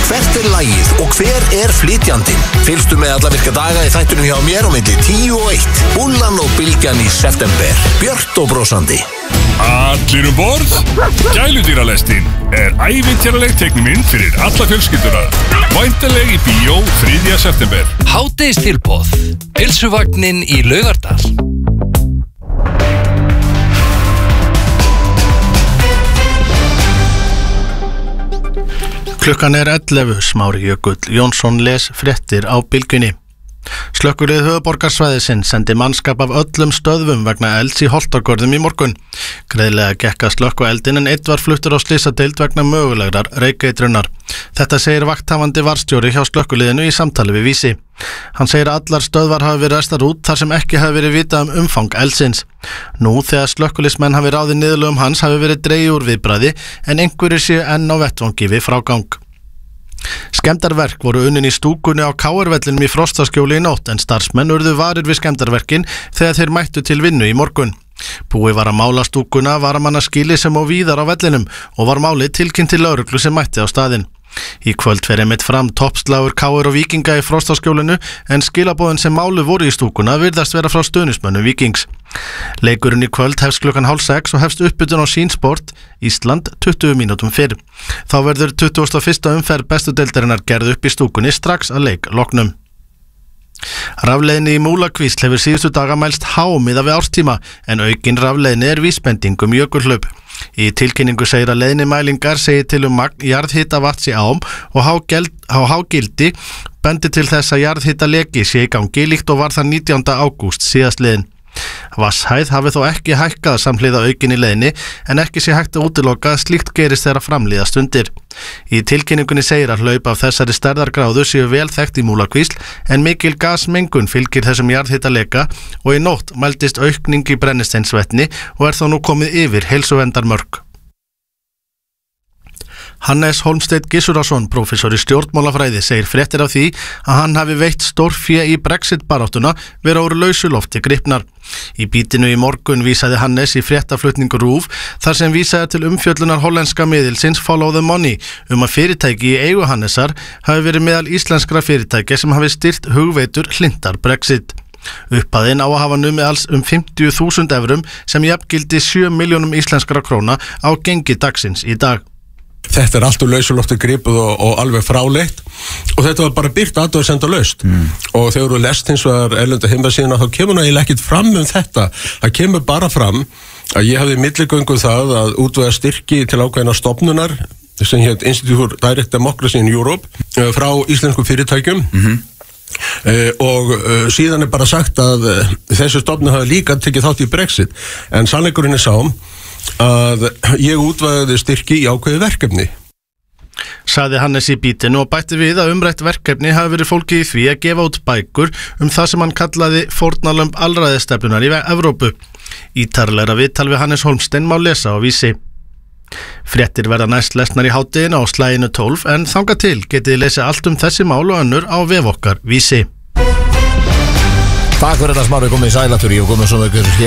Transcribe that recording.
Hvert lagið og hver flytjandinn? Fylgstu með alla virka daga í þættunum hjá mér á milli 10 og 1. Búllan og bylgjan í september. Björt og brosandi. Allir borð. Gæludýralestin ævintýraleg teiknimynd fyrir alla fjölskylduna. Væntanleg í bíó 3. september. Hádegistilboð. Pylsuvagnin í Laugardal. Klukkan 11, Smári Jökull Jónsson les fréttir á Bylgjunni. Slökkvilið höfuðborgarsvæðisins sendi mannskap af öllum stöðvum vegna elds í Holtagörðum í morgun. Greiðlega gekk að slökkva eldinn en einn var fluttur á slysadeild vegna mögulegrar reykeitrunnar. Þetta segir vakthafandi varðstjóri hjá slökkviliðinu í samtali við Vísi. Hann segir að allar stöðvar hafi verið ræstar út þar sem ekki hafi verið vitað umfang eldsins. Nú þegar slökkviliðsmenn hafi ráðið niðurlögum hans hafi verið dregið úr viðbragði en einhverjir séu enn á vettvangi við frágang. Skemmdarverk voru unnin í stúkunni á KR-vellinum í Frostaskjóli í nótt en starfsmenn urðu varir við skemmdarverkin þegar þeir mættu til vinnu í morgun. Búið var að mála stúkuna, varamannaskýli sem og víðar á vellinum og var málið tilkynnt til lögreglu sem mætti á staðinn. Í kvöld fer einmitt fram toppslagur KR og Víkinga í Frostaskjólinu en skilaboðin sem málu voru í stúkuna virðast vera frá stuðningsmönnum Víkings. Leikurinn í kvöld hefst klukkan 5:30 og hefst uppbytun á Sýnsport Ísland 20 mínútum fyrr. Þá verður 21. umferð bestu deildarinnar gerð upp í stúkunni strax að leik loknum. Rafleiðni í Múlakvísl hefur síðustu daga mælst miðað við árstíma en aukin rafleiðni vísbending jökulhlaup. Í tilkynningu segir að leiðnimælingar segir til magn jarðhitavatns í ám og hágildi bendi til þess að jarðhitaleki sé í gangi líkt og var það 19. ágúst síðastliðinn. Vatnshæð hafi þó ekki hækkað samhliða aukinni leiðni en ekki sé hægt að útiloka að slíkt gerist þegar framlíða stundir. Í tilkynningunni segir að hlaup af þessari stærðargráðu séu vel þekkt í Múlakvísl en mikil gasmengun fylgir þessum jarðhitaleka og í nótt mældist aukning í brennisteinsvetni og þó nú komið yfir heilsuverndarmörk. Hannes Hólmsteinn Gissurason, prófessor í stjórnmálafræði, segir fréttir af því að hann hafi veitt stórfé í Brexit-baráttuna vera úr lausu lofti gripnar. Í bítinu í morgun vísaði Hannes í fréttaflutningu RÚV þar sem vísaði til umfjöllunar hollenska miðilsins Follow the Money að fyrirtæki í eigu Hannesar hafi verið meðal íslenskra fyrirtækja sem hafi styrt hugveitur hlyntar Brexit. Upphæðin á að hafa numið alls 50.000 evrum sem jafngildi 7 milljónum íslenskra króna á gengi dagsins í dag. Þetta allt úr lausulofti gripið og alveg fráleitt og þetta var bara byrt athugasemda laust og þegar þú lest hins vegar erlenda heimasíðuna þá kemur það ekkert fram þetta. Það kemur bara fram að ég hafði milligöngu það að útvega styrki til ákveðna stofnunar sem hétt Institute for Direct Democracy in Europe frá íslenskum fyrirtækjum og síðan bara sagt að þessu stofnun hafi líka tekið þátt í Brexit en sannleikurinn sá að ég útvegaði styrki í ákveði verkefni. Sagði Hannes í bítinu og bætti við að umrætt verkefni hafi verið fólkið í því að gefa út bækur það sem hann kallaði fórnarlömb alræðisstefnunar í Evrópu. Ítarlegra viðtal við Hannes Hólmsteinn má lesa á Vísi. Fréttir verða næst lesnar í hádeginu á slaginu 12 en þangað til getið þið lesið allt þessi mál og önnur á vef okkar Vísi. Takk fyrir þetta Smári komið í sælatur og komið svo ykkur hér